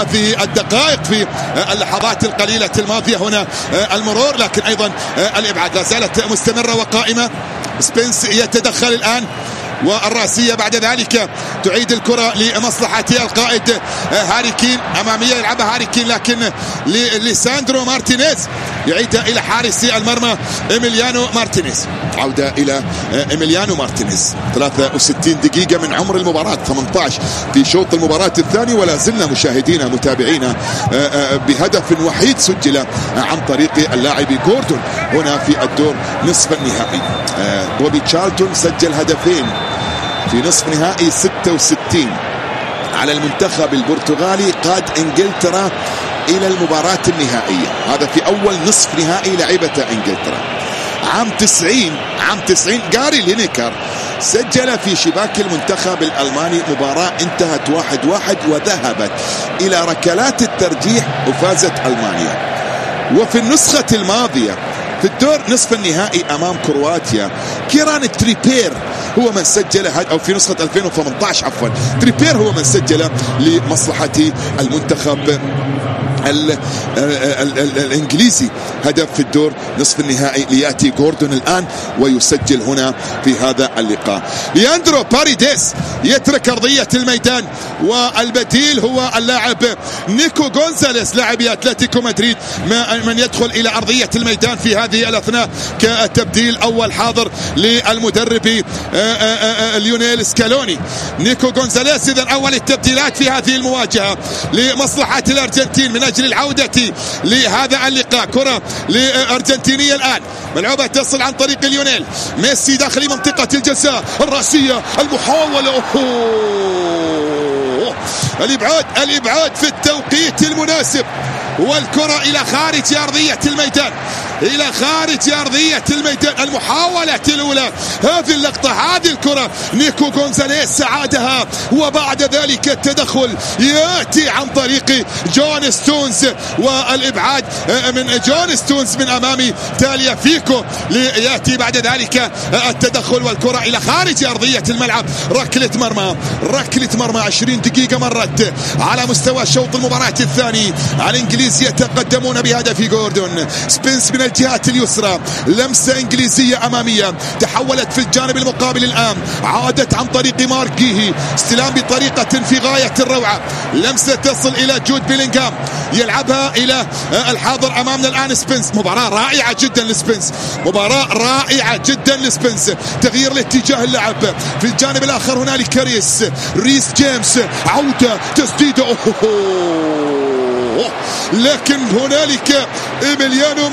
في الدقائق في اللحظات القليلة الماضية هنا المرور، لكن أيضا الإبعاد لا زالت مستمرة وقائمة. سبنس يتدخل الآن والرأسية بعد ذلك تعيد الكرة لمصلحة القائد هاري كين. أمامية يلعبها هاري كين لكن لساندرو مارتينيز يعيدها إلى حارس المرمى إيميليانو مارتينيز. عودة إلى إيميليانو مارتينيز. 63 دقيقة من عمر المباراة، 18 في شوط المباراة الثاني، ولا زلنا مشاهدينا متابعينا بهدف وحيد سجل عن طريق اللاعب جوردون هنا في الدور نصف النهائي. بوبي تشارلتون سجل هدفين في نصف نهائي 66 على المنتخب البرتغالي، قاد انجلترا الى المباراة النهائية. هذا في اول نصف نهائي لعبة انجلترا. عام 90 جاري لينيكر سجل في شباك المنتخب الألماني مباراة انتهت 1-1 وذهبت إلى ركلات الترجيح وفازت ألمانيا. وفي النسخة الماضية في الدور نصف النهائي أمام كرواتيا كيران تريبير هو من سجل أو في نسخة 2018 عفوا تريبير هو من سجل لمصلحة المنتخب الانجليزي هدف في الدور نصف النهائي. لياتي جوردون الان ويسجل هنا في هذا اللقاء. لياندرو باريديس يترك ارضيه الميدان والبديل هو اللاعب نيكو غونزاليس لاعب اتلتيكو مدريد من يدخل الى ارضيه الميدان في هذه الاثناء كتبديل اول حاضر للمدرب ليونيل سكالوني. نيكو غونزاليس اذا اول التبديلات في هذه المواجهه لمصلحه الارجنتين من اجل العودة لهذا اللقاء. كرة لأرجنتينية الآن ملعوبة تصل عن طريق ليونيل ميسي داخل منطقة الجزاء. الرأسية المحاولة الإبعاد في التوقيت المناسب والكرة إلى خارج أرضية الميدان المحاولة الأولى هذه اللقطة هذه الكرة نيكو غونزاليس عادها وبعد ذلك التدخل يأتي عن طريق جون ستونز والإبعاد من جون ستونز من أمام تاليا فيكو ليأتي بعد ذلك التدخل والكرة إلى خارج أرضية الملعب. ركلة مرمى 20 دقيقة مرت على مستوى شوط المباراة الثاني. الإنجليز يتقدمون بهدف جوردون. سبنس من الجهة اليسرى لمسة إنجليزية أمامية تحولت في الجانب المقابل الآن عادت عن طريق مارك جيهي. استلام بطريقة في غاية الروعة. لمسة تصل إلى جود بيلينغهام يلعبها إلى الحاضر أمامنا الآن سبنس. مباراة رائعة جدا لسبنس. تغيير لاتجاه اللعب في الجانب الآخر هنالك ريس جيمس عودة تسديده لكن هنالك إيميليانو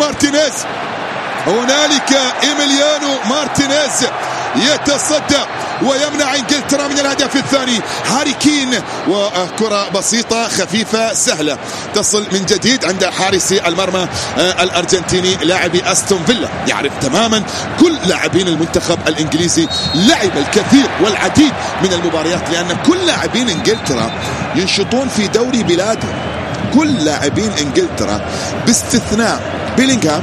مارتينيز يتصدى ويمنع انجلترا من الهدف الثاني. هاري كين وكرة بسيطة خفيفة سهلة تصل من جديد عند حارس المرمى الأرجنتيني لاعب أستون فيلا. يعرف تماما كل لاعبين المنتخب الإنجليزي، لعب الكثير والعديد من المباريات لأن كل لاعبين انجلترا ينشطون في دوري بلادهم. كل لاعبين انجلترا باستثناء بيلينغهام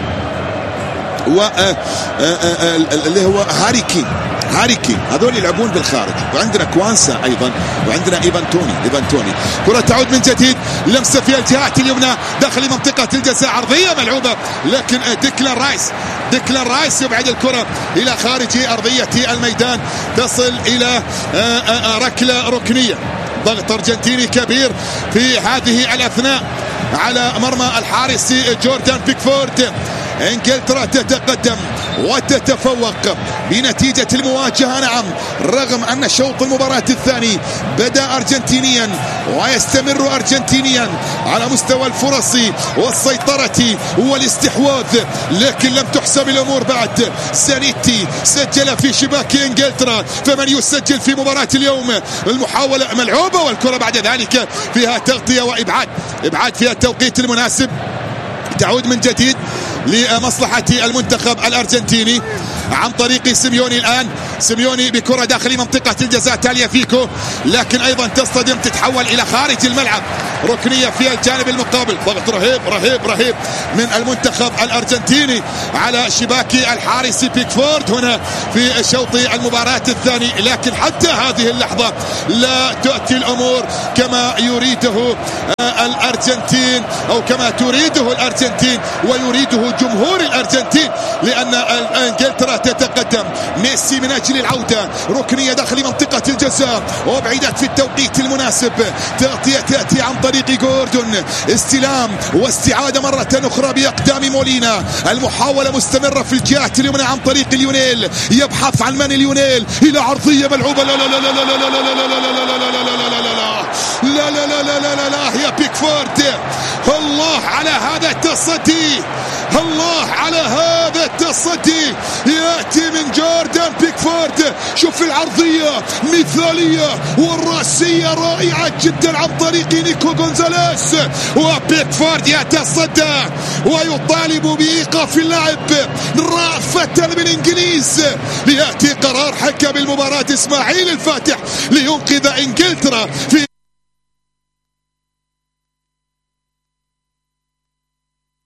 اللي هو هاري كين هذول يلعبون بالخارج. وعندنا كوانسا ايضا وعندنا ايفان توني. كرة تعود من جديد لمسة في الجهة اليمنى داخل منطقة الجزاء عرضية ملعوبة لكن ديكلان رايس يبعد الكرة الى خارج ارضية الميدان تصل الى ركلة ركنية. ضغط أرجنتيني كبير في هذه الأثناء على مرمى الحارس جوردان بيكفورد. انجلترا تتقدم وتتفوق بنتيجة المواجهة. نعم رغم أن شوط المباراة الثاني بدأ أرجنتينيا ويستمر أرجنتينيا على مستوى الفرص والسيطرة والاستحواذ لكن لم تحسم الأمور بعد. زانيتي سجل في شباك انجلترا فمن يسجل في مباراة اليوم؟ المحاولة ملعوبة والكرة بعد ذلك فيها تغطية وإبعاد فيها التوقيت المناسب. تعود من جديد لمصلحة المنتخب الأرجنتيني. عن طريق سيميوني. الآن سيميوني بكرة داخل منطقة الجزاء تاليا فيكو، لكن أيضا تصطدم تتحول إلى خارج الملعب. ركنية في الجانب المقابل. ضغط رهيب رهيب رهيب من المنتخب الأرجنتيني على شباك الحارس بيكفورد هنا في شوط المباراة الثاني، لكن حتى هذه اللحظة لا تأتي الأمور كما يريده الأرجنتين أو كما تريده الأرجنتين ويريده جمهور الأرجنتين، لأن إنجلترا تتقدم. ميسي من أجل العودة، ركنية داخل منطقة الجزاء وبعدت في التوقيت المناسب. تغطية تأتي عن طريق جوردون، استلام واستعادة مرة أخرى بأقدام مولينا. المحاولة مستمرة في الجهة اليمنى عن طريق ليونيل، يبحث عن من ليونيل إلى عرضية ملعوبة. لا لا لا لا لا لا لا لا لا لا لا لا لا لا يا بيكفورد. الله على هذا التصدي، الله على هذا التصدي يأتي من جوردان بيكفورد. شوف العرضية مثالية والرأسية رائعة جدا عن طريق نيكو غونزاليس، وبيكفورد يتصدى ويطالب بإيقاف اللعب رأفة بالإنجليز. ليأتي قرار حكم المباراة إسماعيل الفاتح لينقذ إنجلترا في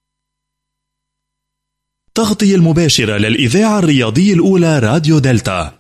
تغطية المباشرة للإذاعة الرياضية الأولى راديو دلتا.